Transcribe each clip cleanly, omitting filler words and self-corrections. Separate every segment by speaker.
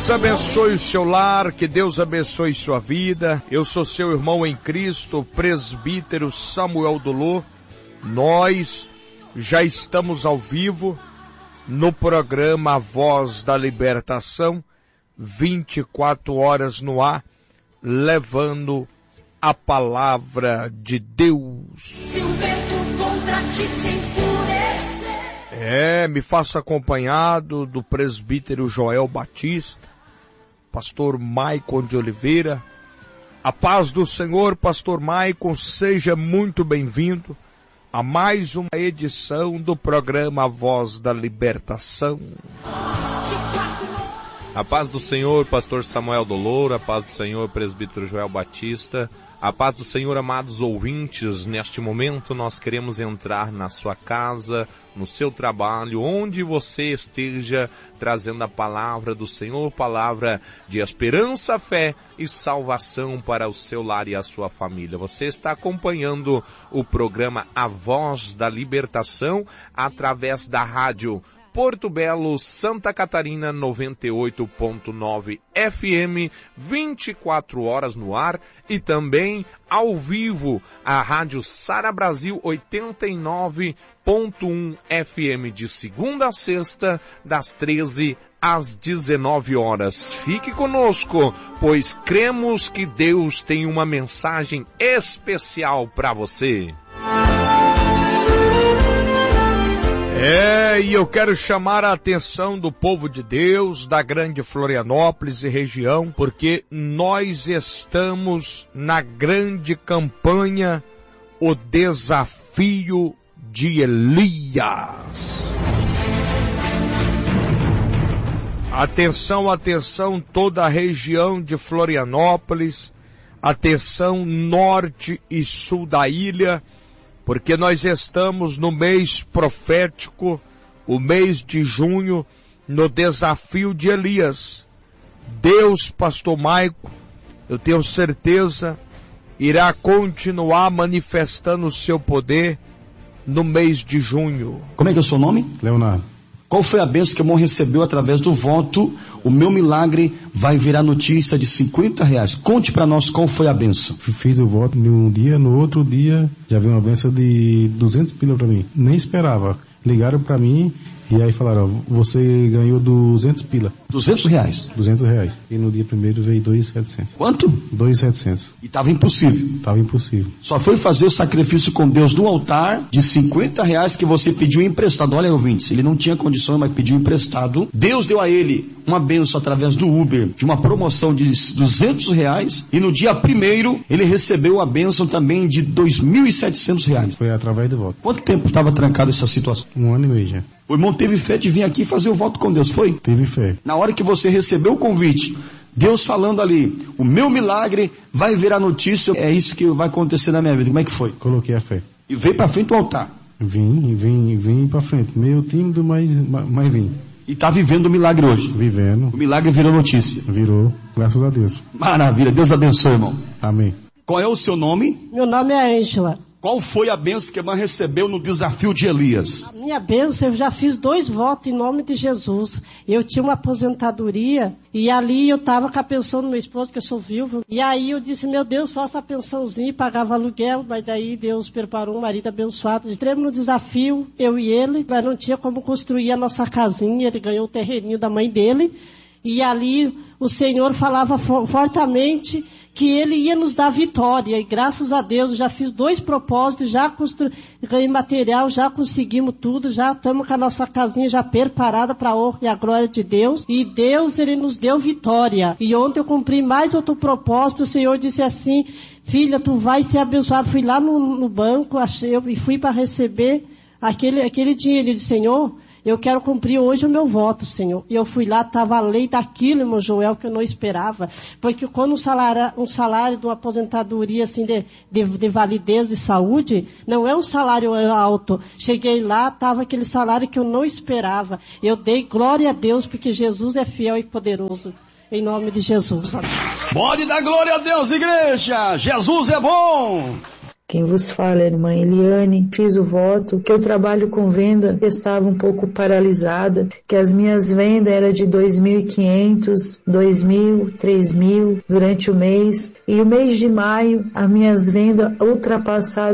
Speaker 1: Deus abençoe o seu lar, que Deus abençoe sua vida. Eu sou seu irmão em Cristo, presbítero Samuel Dolor. Nós já estamos ao vivo no programa A Voz da Libertação, 24 horas no ar, levando a palavra de Deus. Se o vento contra ti se enfurecer. Me faço acompanhado do presbítero Joel Batista, pastor Maicon de Oliveira. A paz do Senhor, pastor Maicon, seja muito bem-vindo a mais uma edição do programa A Voz da Libertação.
Speaker 2: A paz do Senhor, pastor Samuel Dolor, a paz do Senhor, presbítero Joel Batista, a paz do Senhor, amados ouvintes. Neste momento nós queremos entrar na sua casa, no seu trabalho, onde você esteja, trazendo a palavra do Senhor, palavra de esperança, fé e salvação para o seu lar e a sua família. Você está acompanhando o programa A Voz da Libertação através da rádio Porto Belo, Santa Catarina, 98.9 FM, 24 horas no ar, e também ao vivo a Rádio Sara Brasil 89.1 FM, de segunda a sexta, das 13 às 19 horas. Fique conosco, pois cremos que Deus tem uma mensagem especial para você.
Speaker 1: E eu quero chamar a atenção do povo de Deus, da grande Florianópolis e região, porque nós estamos na grande campanha, o desafio de Elias. Atenção, atenção, toda a região de Florianópolis, atenção norte e sul da ilha, porque nós estamos no mês profético, o mês de junho, no desafio de Elias. Deus, pastor Maicon, eu tenho certeza, irá continuar manifestando o seu poder no mês de junho.
Speaker 3: Como é que é o seu nome?
Speaker 4: Leonardo.
Speaker 3: Qual foi a bênção que o irmão recebeu através do voto? O meu milagre vai virar notícia de R$50. Conte para nós qual foi a bênção.
Speaker 4: Fiz o voto de um dia, no outro dia já veio uma bênção de 200 pila para mim. Nem esperava. Ligaram para mim e aí falaram, você ganhou 200 pila.
Speaker 3: R$200?
Speaker 4: R$200. E no dia primeiro veio 2.700.
Speaker 3: Quanto?
Speaker 4: 2.700.
Speaker 3: E estava impossível.
Speaker 4: Estava impossível.
Speaker 3: Só foi fazer o sacrifício com Deus no altar de R$50 que você pediu emprestado. Olha, ouvintes, ele não tinha condições, mas pediu emprestado. Deus deu a ele uma bênção através do Uber, de uma promoção de R$200, e no dia primeiro ele recebeu a bênção também de R$2.700.
Speaker 4: Foi através do voto.
Speaker 3: Quanto tempo estava trancado essa situação?
Speaker 4: 1 ano e meio já.
Speaker 3: O irmão teve fé de vir aqui fazer o voto com Deus, foi?
Speaker 4: Teve fé.
Speaker 3: Na hora que você recebeu o convite, Deus falando ali, o meu milagre vai virar notícia, é isso que vai acontecer na minha vida. Como é que foi?
Speaker 4: Coloquei a fé.
Speaker 3: E veio para frente do altar.
Speaker 4: Vim para frente. Meio tímido, mas vim.
Speaker 3: E está vivendo o milagre hoje.
Speaker 4: Vivendo.
Speaker 3: O milagre virou notícia.
Speaker 4: Virou, graças a Deus.
Speaker 3: Maravilha, Deus abençoe, irmão.
Speaker 4: Amém.
Speaker 3: Qual é o seu nome?
Speaker 5: Meu nome é Ângela.
Speaker 3: Qual foi a bênção que a irmã recebeu no desafio de Elias?
Speaker 5: A minha bênção, eu já fiz 2 votos em nome de Jesus. Eu tinha uma aposentadoria e ali eu estava com a pensão do meu esposo, que eu sou viúva. E aí eu disse, meu Deus, só essa pensãozinha, pagava aluguel, mas daí Deus preparou um marido abençoado. Entramos no desafio, eu e ele, mas não tinha como construir a nossa casinha, ele ganhou o terreninho da mãe dele. E ali o Senhor falava fortemente que Ele ia nos dar vitória. E graças a Deus, eu já fiz 2 propósitos, já ganhei material, já conseguimos tudo, já estamos com a nossa casinha já preparada para a honra e a glória de Deus. E Deus, Ele nos deu vitória. E ontem eu cumpri mais outro propósito, o Senhor disse assim, filha, tu vai ser abençoada. Fui lá no banco, achei, e fui para receber aquele dinheiro. Ele disse, Senhor, eu quero cumprir hoje o meu voto, Senhor. E eu fui lá, estava a lei daquilo, irmão Joel, que eu não esperava. Porque quando um salário de uma aposentadoria assim, de validez de saúde, não é um salário alto. Cheguei lá, estava aquele salário que eu não esperava. Eu dei glória a Deus, porque Jesus é fiel e poderoso. Em nome de Jesus.
Speaker 3: Pode dar glória a Deus, igreja! Jesus é bom!
Speaker 6: Quem vos fala é a irmã Eliane. Fiz o voto que eu trabalho com venda, estava um pouco paralisada, que as minhas vendas eram de 2.500, 2.000, 3.000 durante o mês. E o mês de maio, as minhas vendas ultrapassaram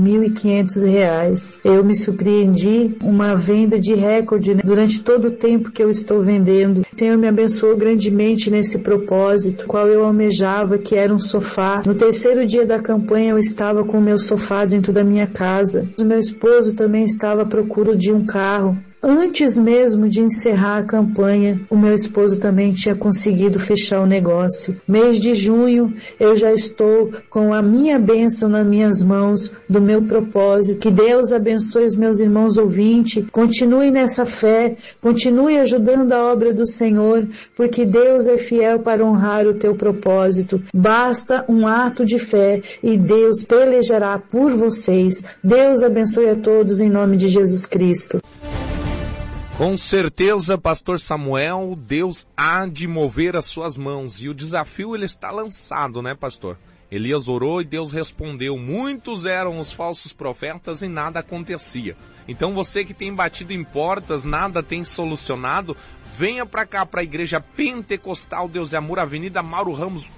Speaker 6: R$6.500. Eu me surpreendi, uma venda de recorde, né, durante todo o tempo que eu estou vendendo. O Senhor me abençoou grandemente nesse propósito, qual eu almejava, que era um sofá. No terceiro dia da campanha eu estava com o meu sofá dentro da minha casa. O meu esposo também estava à procura de um carro. Antes mesmo de encerrar a campanha, o meu esposo também tinha conseguido fechar o negócio. Mês de junho, eu já estou com a minha bênção nas minhas mãos, do meu propósito. Que Deus abençoe os meus irmãos ouvintes. Continue nessa fé, continue ajudando a obra do Senhor, porque Deus é fiel para honrar o teu propósito. Basta um ato de fé e Deus pelejará por vocês. Deus abençoe a todos em nome de Jesus Cristo.
Speaker 2: Com certeza, pastor Samuel, Deus há de mover as suas mãos. E o desafio, ele está lançado, né, pastor? Elias orou e Deus respondeu. Muitos eram os falsos profetas e nada acontecia. Então você que tem batido em portas, nada tem solucionado, venha para cá, para a Igreja Pentecostal Deus é Amor, Avenida Mauro Ramos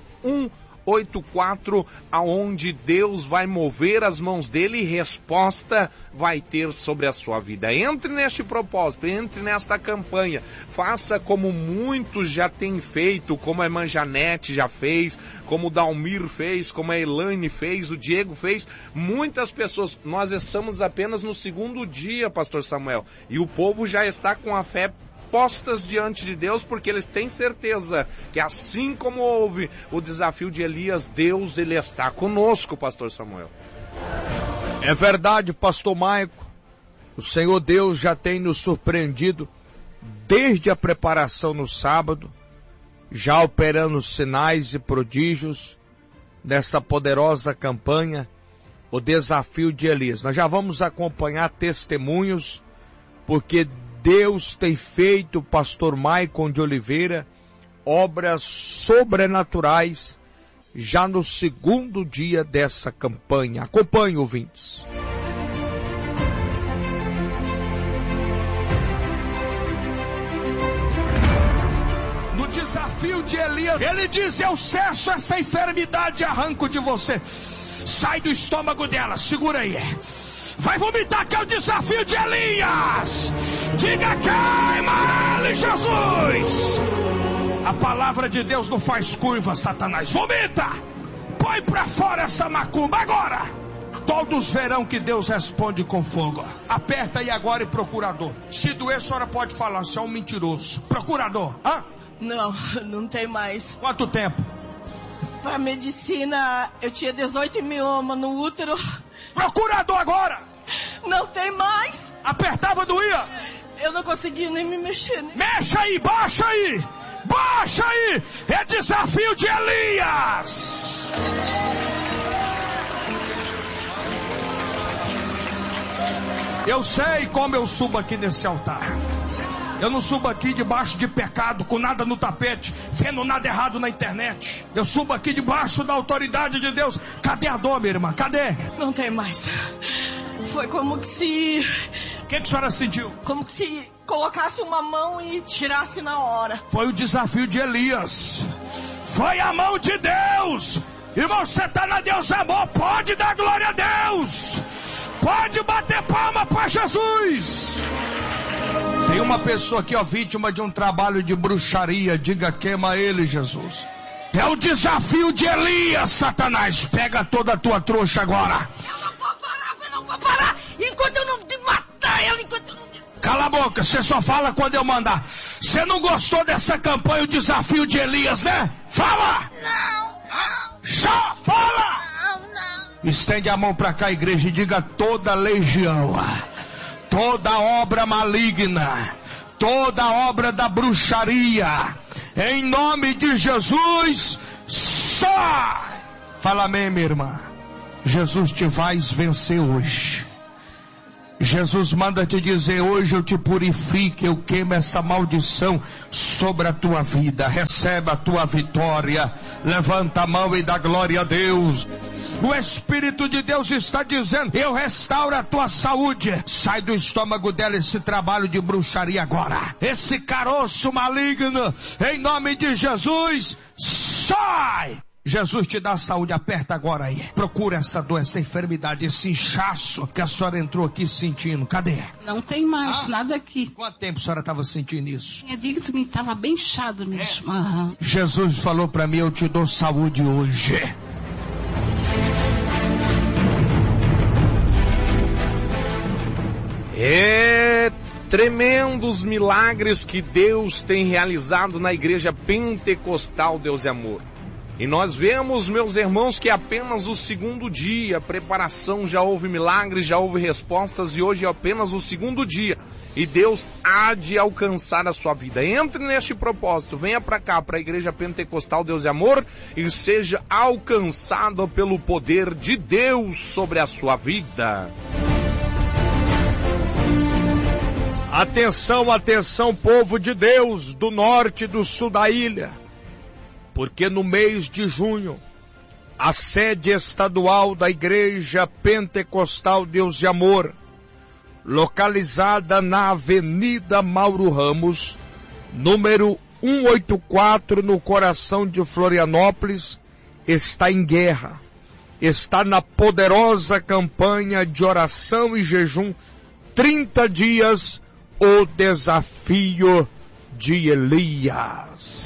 Speaker 2: 184, aonde Deus vai mover as mãos dele e resposta vai ter sobre a sua vida. Entre neste propósito, entre nesta campanha, faça como muitos já têm feito, como a irmã Janete já fez, como o Dalmir fez, como a Elaine fez, o Diego fez, muitas pessoas. Nós estamos apenas no segundo dia, pastor Samuel, e o povo já está com a fé postas diante de Deus, porque eles têm certeza que assim como houve o desafio de Elias, Deus, ele está conosco, pastor Samuel.
Speaker 1: É verdade, pastor Maico. O Senhor Deus já tem nos surpreendido desde a preparação no sábado, já operando sinais e prodígios nessa poderosa campanha, o desafio de Elias. Nós já vamos acompanhar testemunhos, porque Deus tem feito, pastor Maicon de Oliveira, obras sobrenaturais já no segundo dia dessa campanha. Acompanhe, ouvintes. No desafio de Elias, ele diz: eu cesso essa enfermidade e arranco de você. Sai do estômago dela, segura aí. Vai vomitar, que é o desafio de Elias. Diga: queima ele, Jesus. A palavra de Deus não faz curva, Satanás. Vomita. Põe pra fora essa macumba agora. Todos verão que Deus responde com fogo. Aperta aí agora, e procurador. Se doer, a senhora pode falar, você é um mentiroso. Procurador, hã?
Speaker 7: Não tem mais.
Speaker 1: Quanto tempo?
Speaker 7: Pra medicina, eu tinha 18 miomas no útero.
Speaker 1: Procurador agora.
Speaker 7: Não tem mais.
Speaker 1: Apertava, doía?
Speaker 7: Eu não conseguia nem me mexer.
Speaker 1: Mexa aí, baixa aí. Baixa aí. É desafio de Elias. Eu sei como eu subo aqui nesse altar. Eu não subo aqui debaixo de pecado, com nada no tapete, vendo nada errado na internet. Eu subo aqui debaixo da autoridade de Deus. Cadê a dor, minha irmã? Cadê?
Speaker 7: Não tem mais. Foi como que se...
Speaker 1: O que a senhora sentiu?
Speaker 7: Como que se colocasse uma mão e tirasse na hora.
Speaker 1: Foi o desafio de Elias. Foi a mão de Deus. Irmão, você está na Deus Amor, pode dar glória a Deus. Pode bater palma para Jesus. Tem uma pessoa aqui, ó, vítima de um trabalho de bruxaria. Diga: queima ele, Jesus. É o desafio de Elias, Satanás. Pega toda a tua trouxa agora.
Speaker 7: Eu não vou parar. Enquanto eu não te matar ela, enquanto eu não...
Speaker 1: Cala a boca, você só fala quando eu mandar. Você não gostou dessa campanha, o desafio de Elias, né? Fala!
Speaker 7: Não.
Speaker 1: Já fala!
Speaker 7: Não.
Speaker 1: Estende a mão pra cá, igreja, e diga: toda legião, toda obra maligna, toda obra da bruxaria, em nome de Jesus, sai! Fala amém, minha irmã. Jesus te faz vencer hoje. Jesus manda te dizer: hoje eu te purifico, eu queimo essa maldição sobre a tua vida. Recebe a tua vitória. Levanta a mão e dá glória a Deus. O Espírito de Deus está dizendo: eu restauro a tua saúde. Sai do estômago dela esse trabalho de bruxaria agora. Esse caroço maligno, em nome de Jesus, sai! Jesus te dá saúde, aperta agora aí. Procura essa dor, essa enfermidade, esse inchaço que a senhora entrou aqui sentindo. Cadê?
Speaker 7: Não tem mais nada aqui.
Speaker 1: Quanto tempo a senhora estava sentindo isso?
Speaker 7: Eu digo que estava bem inchado mesmo. Uhum.
Speaker 1: Jesus falou para mim: eu te dou saúde hoje.
Speaker 2: Tremendos milagres que Deus tem realizado na Igreja Pentecostal Deus e Amor. E nós vemos, meus irmãos, que é apenas o segundo dia, a preparação, já houve milagres, já houve respostas, e hoje é apenas o segundo dia. E Deus há de alcançar a sua vida. Entre neste propósito, venha para cá, para a Igreja Pentecostal Deus e Amor, e seja alcançado pelo poder de Deus sobre a sua vida.
Speaker 1: Atenção, atenção, povo de Deus, do norte e do sul da ilha. Porque no mês de junho, a sede estadual da Igreja Pentecostal Deus e Amor, localizada na Avenida Mauro Ramos, número 184, no coração de Florianópolis, está em guerra. Está na poderosa campanha de oração e jejum, 30 dias, o desafio de Elias.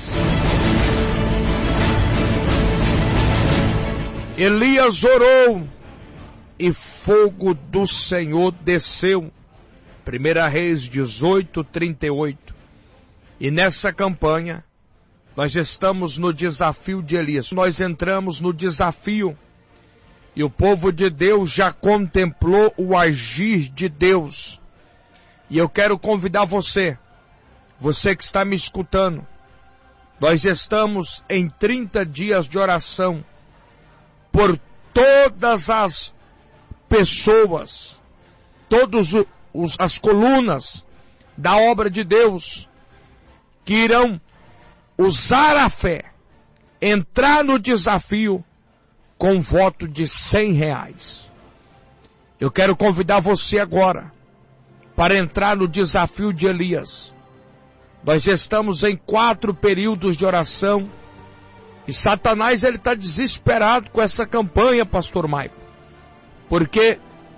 Speaker 1: Elias orou e fogo do Senhor desceu. 1 Reis 18:38. E nessa campanha, nós estamos no desafio de Elias. Nós entramos no desafio e o povo de Deus já contemplou o agir de Deus. E eu quero convidar você que está me escutando. Nós estamos em 30 dias de oração por todas as pessoas, todas as colunas da obra de Deus, que irão usar a fé, entrar no desafio com um voto de R$100. Eu quero convidar você agora para entrar no desafio de Elias. Nós estamos em 4 períodos de oração. E Satanás, ele está desesperado com essa campanha, pastor Maico. Porque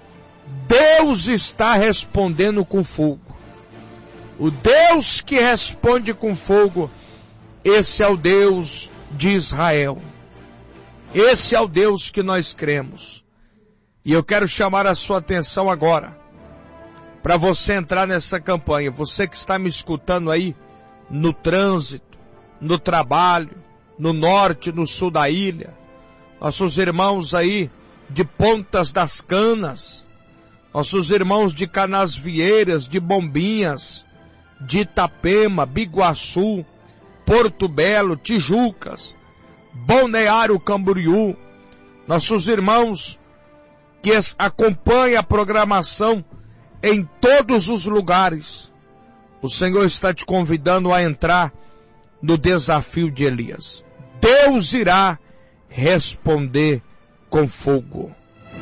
Speaker 1: Deus está respondendo com fogo. O Deus que responde com fogo, esse é o Deus de Israel. Esse é o Deus que nós cremos. E eu quero chamar a sua atenção agora, para você entrar nessa campanha. Você que está me escutando aí, no trânsito, no trabalho, no norte, no sul da ilha, nossos irmãos aí de Pontas das Canas, nossos irmãos de Canasvieiras, de Bombinhas, de Itapema, Biguaçu, Porto Belo, Tijucas, Balneário Camboriú, nossos irmãos que acompanham a programação em todos os lugares. O Senhor está te convidando a entrar no desafio de Elias. Deus irá responder com fogo.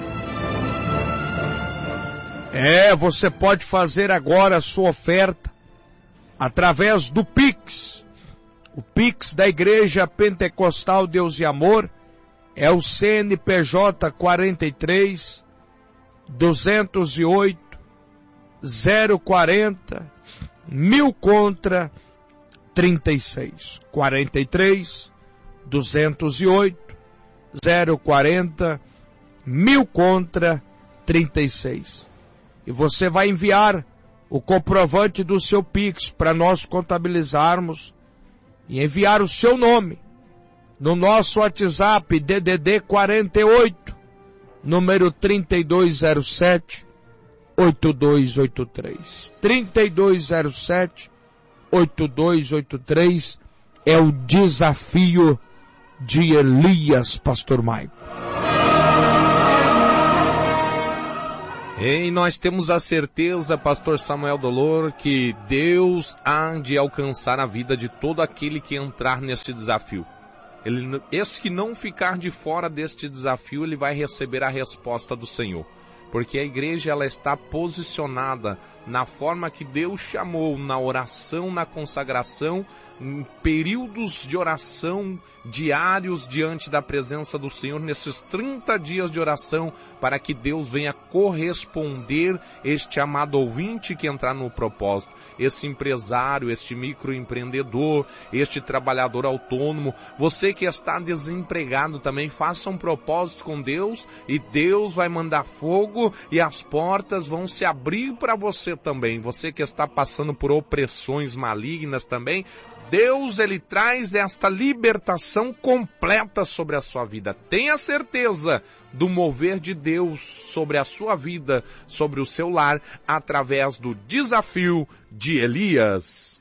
Speaker 1: Você pode fazer agora a sua oferta através do Pix. O Pix da Igreja Pentecostal Deus e Amor é o CNPJ 43 208 040 1000 contra 36. 43 208 040 1000 contra 36. E você vai enviar o comprovante do seu Pix para nós contabilizarmos e enviar o seu nome no nosso WhatsApp DDD 48, número 3207 8283. 3207 8283 é o desafio de Elias, pastor Maico.
Speaker 2: E nós temos a certeza, pastor Samuel Dolor, que Deus há de alcançar a vida de todo aquele que entrar nesse desafio. Esse que não ficar de fora deste desafio, ele vai receber a resposta do Senhor. Porque a igreja, ela está posicionada na forma que Deus chamou, na oração, na consagração, em períodos de oração diários diante da presença do Senhor, nesses 30 dias de oração, para que Deus venha corresponder este amado ouvinte que entrar no propósito, esse empresário, este microempreendedor, este trabalhador autônomo, você que está desempregado também, faça um propósito com Deus e Deus vai mandar fogo e as portas vão se abrir para você também. Você que está passando por opressões malignas também, Deus, ele traz esta libertação completa sobre a sua vida. Tenha certeza do mover de Deus sobre a sua vida, sobre o seu lar, através do desafio de Elias.